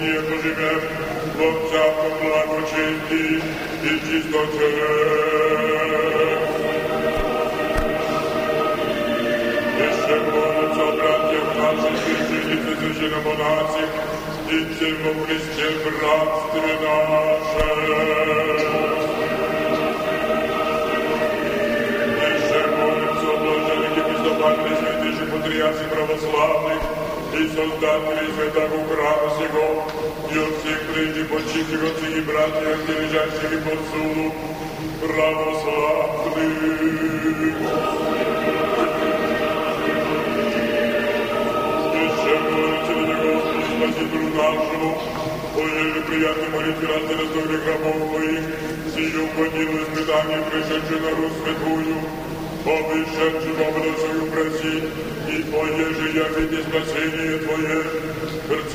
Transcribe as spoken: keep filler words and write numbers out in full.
Живем во всяком благочестии и чистоте. Еще молятся братьев наших священниц и священномонахи, и всем во Христе братстве наше. Еще молятся блаженники, преступатели, святейших патриархов православных, и создатели святого храма сего, и от всех прежде почивших отцов и братьев, и лежащих и под суду православных. Еще молимся на Господу Спасителю нашему, поели приятной молитве ради раздорных гробов твоих, сию помилуй испытание, пришедшую на Русь святую, обещавшую победу свою просить, и Твое же явите спасение Твое.